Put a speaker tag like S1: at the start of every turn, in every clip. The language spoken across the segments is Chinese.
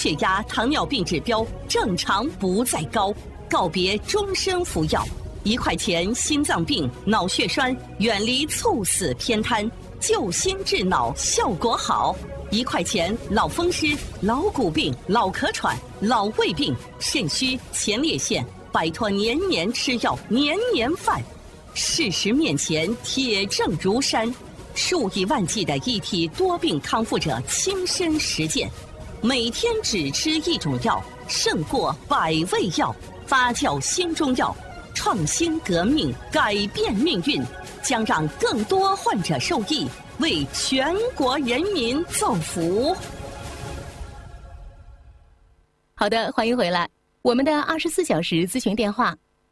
S1: 血压、糖尿病指标正常不再高，告别终身服药。1块钱心脏病、脑血栓，远离猝死偏瘫，救心治脑效果好。1块钱老风湿、老骨病、老咳喘、老胃病、肾虚、前列腺，摆脱年年吃药、年年犯。事实面前，铁证如山，数以万计的一体多病康复者亲身实践，每天只吃一种药，胜过100味药。发酵新中药，创新革命，改变命运，将让更多患者受益，为全国人民造福。
S2: 好的，欢迎回来。我们的24小时咨询电话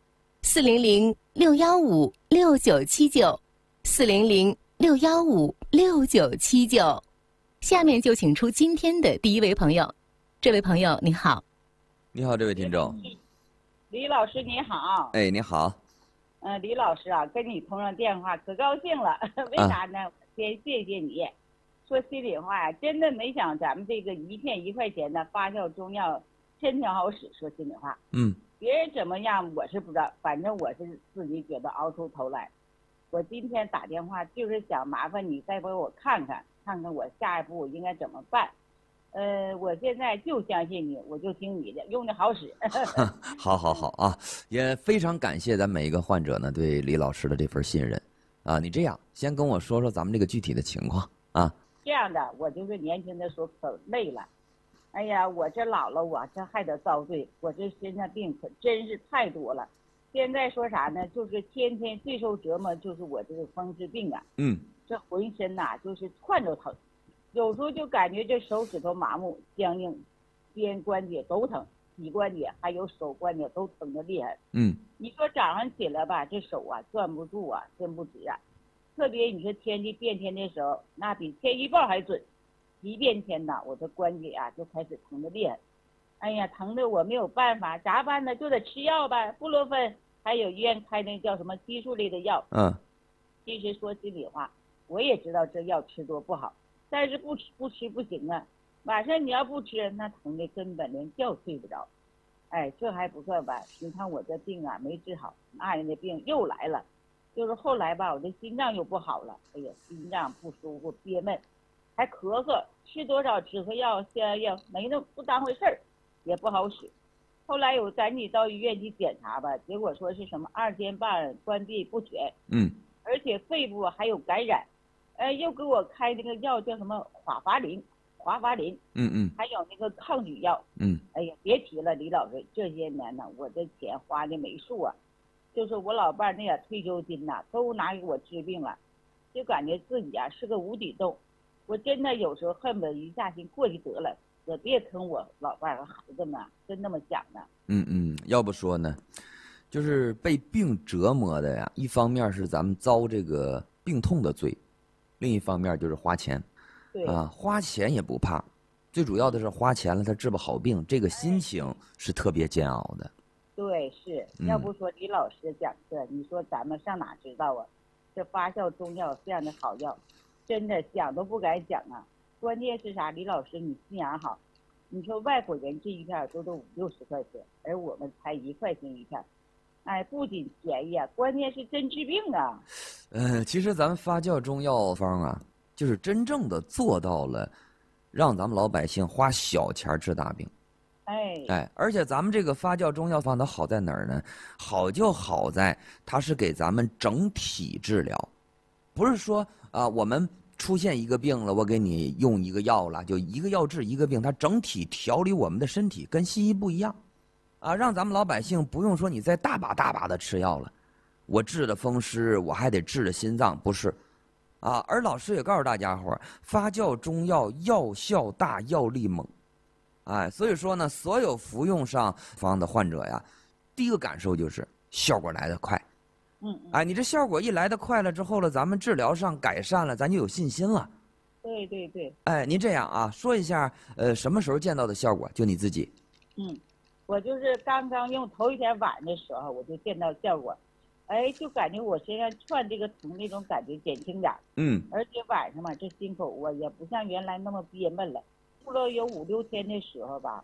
S2: ：400-615-6979，400-615-6979。下面就请出今天的第一位朋友。这位朋友，你好。
S3: 你好，这位听众。
S4: 李老师你好。
S3: 哎，你好。
S4: 李老师啊，跟你通上电话可高兴了。为啥呢？先谢谢你。说心里话呀，真的没想咱们这个一片1块钱的发酵中药真挺好使。说心里话，别人怎么样我是不知道，反正我是自己觉得熬出头来。我今天打电话就是想麻烦你再给我看看我下一步应该怎么办。我现在就相信你，我就听你的，用的好使。
S3: 好啊，也非常感谢咱每一个患者呢对李老师的这份信任啊。你这样先跟我说说咱们这个具体的情况啊。
S4: 这样的，我就是年轻的时候可累了，哎呀，我这老了，我这还得遭罪，我这身上病可真是太多了。现在说啥呢？就是天天最受折磨就是我这个风湿病啊。这浑身呐就是窜着疼。有时候就感觉这手指头麻木僵硬，肩关节都疼，膝关节还有手关节都疼得厉害。你说早上起来吧，这手啊攥不住啊，伸不直啊。特别你说天气变天的时候，那比天预报还准。一变天呐，我这关节啊就开始疼得厉害。哎呀，疼得我没有办法，咋办呢？就得吃药呗，布洛芬，还有医院开那叫什么激素类的药。其实说心里话，我也知道这药吃多不好。但是不吃不行啊，晚上你要不吃，那疼的根本连觉睡不着。哎，这还不算完，你看我这病啊没治好，那人的病又来了。就是后来吧，我这心脏又不好了，哎呀，心脏不舒服，憋闷，还咳嗽，吃多少止咳药、消炎药没那不当回事儿，也不好使。后来我赶紧到医院去检查吧，结果说是什么2尖瓣关闭不全，而且肺部还有感染。又给我开那个药叫什么华法林，还有那个抗菌药。哎呀，别提了，李老师，这些年呢，我这钱花的没数啊。就是我老伴那点退休金呐，都拿给我治病了，就感觉自己啊是个无底洞。我真的有时候恨不得一下心过去得了，也别坑我老伴和孩子们，真那么想的。
S3: 要不说呢，就是被病折磨的呀，一方面是咱们遭这个病痛的罪。另一方面就是花钱，花钱也不怕，最主要的是花钱了他治不好病，这个心情是特别煎熬的。
S4: 对，是要不说李老师讲课，你说咱们上哪知道啊？这发酵中药这样的好药，真的讲都不敢讲啊。关键是啥？李老师你心眼好，你说外国人这一片都50-60块钱，而我们才1块钱一片。哎，不仅便宜啊，关键是真治病啊。
S3: 其实咱们发酵中药方啊，就是真正的做到了，让咱们老百姓花小钱治大病。而且咱们这个发酵中药方它好在哪儿呢？好就好在它是给咱们整体治疗，不是说我们出现一个病了，我给你用一个药了，就一个药治一个病，它整体调理我们的身体，跟西医不一样。让咱们老百姓不用说你再大把的吃药了，我治的风湿，我还得治的心脏，不是，而老师也告诉大家伙，发酵中药药效大，药力猛，所以说呢，所有服用上方的患者呀，第一个感受就是效果来得快，你这效果一来得快了之后了，咱们治疗上改善了，咱就有信心了。
S4: 对，
S3: 您这样啊，说一下什么时候见到的效果？就你自己。
S4: 我就是刚刚用头一天晚上的时候，我就见到效果，就感觉我身上窜这个疼那种感觉减轻点，而且晚上嘛，这心口啊也不像原来那么憋闷了。过了有5-6天的时候吧，